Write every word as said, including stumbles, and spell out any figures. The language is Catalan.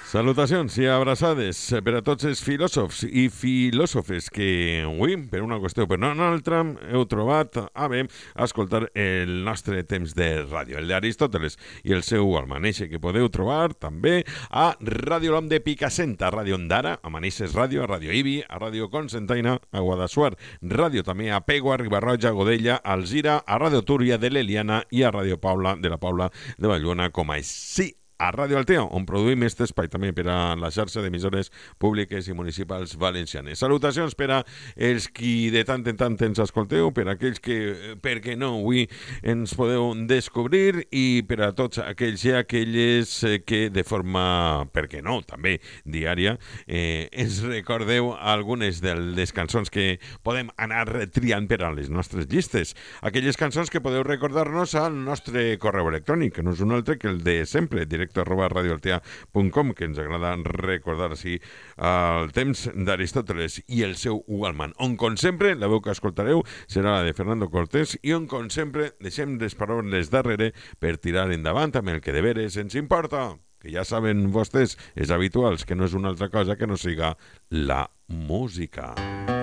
Salutacions i abraçades per a tots els filòsofs i filòsofes que avui, per una qüestió o per una altra, heu trobat a bé escoltar el nostre temps de ràdio, el d'Aristòteles i el seu Almaneixe, que podeu trobar també a Ràdio L'Om de Picassent, a Ràdio Ondara, a Manises Ràdio, a Ràdio Ibi, a Ràdio Consentaina, a Guadassuar, Ràdio també a Pego, a Ribarroja, a Godella, a Alzira, a Ràdio Túria de l'Eliana i a Ràdio Paula de la Paula de Vallbona, com així a Ràdio Alteo, on produïm aquest espai també per a la xarxa d'emissores públiques i municipals valencianes. Salutacions per a els qui de tant en tant ens escolteu, per a aquells que, per què no, avui ens podeu descobrir i per a tots aquells i aquelles que de forma, per què no, també diària, eh, ens recordeu algunes de les cançons que podem anar triant per a les nostres llistes. Aquelles cançons que podeu recordar-nos al nostre correu electrònic, que no és un altre que el de sempre, directe arroba radioaltea punt com, que ens agrada recordar així el temps d'Aristòteles i el seu Ugalman, on com sempre la veu que escoltareu serà la de Fernando Cortés i on com sempre deixem les paraules darrere per tirar endavant amb el que de veres ens importa, que ja saben vostès, és habituals, que no és una altra cosa que no siga la música.